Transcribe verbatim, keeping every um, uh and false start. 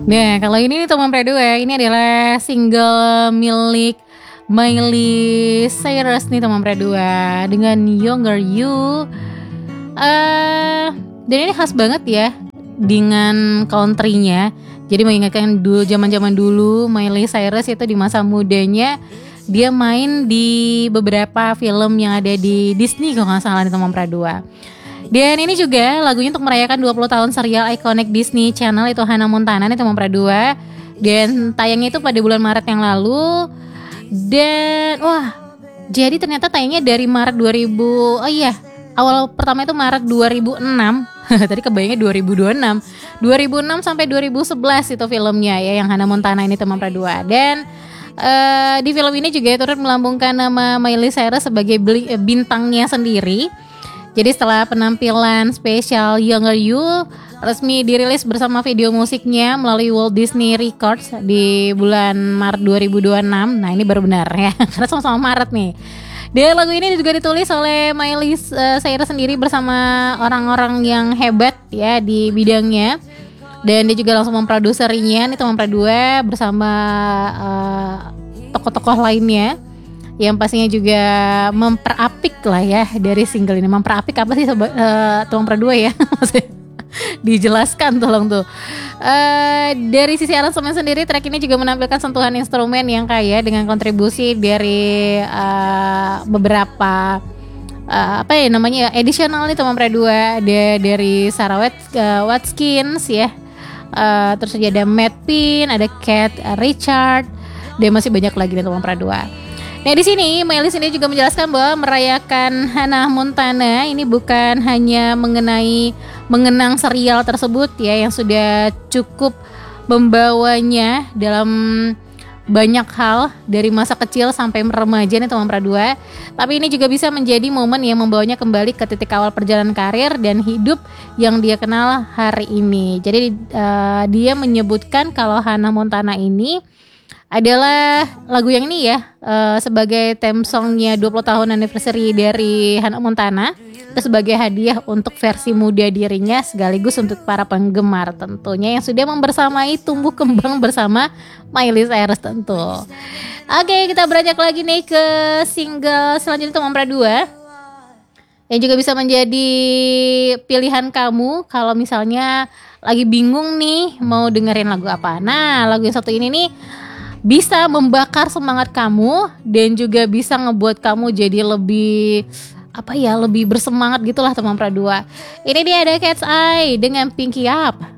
Nah, kalau ini nih teman Pradua, ini adalah single milik Miley Cyrus nih teman Pradua dengan Younger You. Uh, dan ini khas banget ya dengan country-nya. Jadi mengingatkan dulu zaman-zaman dulu Miley Cyrus itu di masa mudanya dia main di beberapa film yang ada di Disney kalau nggak salah nih teman Pradua. Dan ini juga lagunya untuk merayakan dua puluh tahun serial ikonik Disney Channel itu Hannah Montana nih teman Pradua. Dan tayangnya itu pada bulan Maret yang lalu. Dan wah, jadi ternyata tayangnya dari Maret dua ribu. Oh iya, awal pertama itu Maret dua ribu enam. Tadi kebayangnya dua ribu dua puluh enam. dua ribu enam sampai dua ribu sebelas itu filmnya ya yang Hannah Montana ini teman Pradua. Dan uh, di film ini juga turut melambungkan nama Miley Cyrus sebagai bintangnya sendiri. Jadi setelah penampilan spesial Younger You resmi dirilis bersama video musiknya melalui Walt Disney Records di bulan Maret dua ribu dua puluh enam. Nah ini baru benar ya, karena sama-sama Maret nih. Dan lagu ini juga ditulis oleh Miley Cyrus sendiri bersama orang-orang yang hebat ya di bidangnya. Dan dia juga langsung memproduserinya nih teman Pradua bersama uh, tokoh-tokoh lainnya. Yang pastinya juga memperapik lah ya dari single ini. Memperapik apa sih sobat uh, teman Pradua ya? Dijelaskan tolong tuh. Uh, dari sisi aransemen sendiri, track ini juga menampilkan sentuhan instrumen yang kaya dengan kontribusi dari uh, beberapa uh, apa ya namanya additional nih teman Pradua. Ada dari Sarah Wat- uh, Watkins ya. Uh, terus ada Matt Payne, ada Kat Richard, dan masih banyak lagi nih teman Pradua. Nah di sini Miley sendiri juga menjelaskan bahwa merayakan Hannah Montana ini bukan hanya mengenai mengenang serial tersebut ya yang sudah cukup membawanya dalam banyak hal dari masa kecil sampai remaja nih teman Pradua. Tapi ini juga bisa menjadi momen yang membawanya kembali ke titik awal perjalanan karir dan hidup yang dia kenal hari ini. Jadi uh, dia menyebutkan kalau Hannah Montana ini adalah lagu yang ini ya uh, sebagai theme songnya dua puluh tahun anniversary dari Hannah Montana. Itu sebagai hadiah untuk versi muda dirinya sekaligus untuk para penggemar tentunya yang sudah membersamai tumbuh kembang bersama Miley Cyrus tentu. Oke, kita beranjak lagi nih ke single selanjutnya teman Pradua yang juga bisa menjadi pilihan kamu kalau misalnya lagi bingung nih mau dengerin lagu apa. Nah lagu yang satu ini nih bisa membakar semangat kamu dan juga bisa ngebuat kamu jadi lebih apa ya lebih bersemangat gitulah teman Pradua. Ini dia ada Cat's Eye dengan Pinky Up.